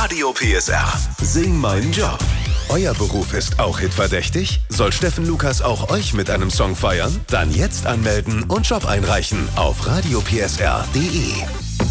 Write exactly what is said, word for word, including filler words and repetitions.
Radio P S R. Sing meinen Job. Euer Beruf ist auch hitverdächtig? Soll Steffen Lukas auch euch mit einem Song feiern? Dann jetzt anmelden und Job einreichen auf radio p s r punkt d e.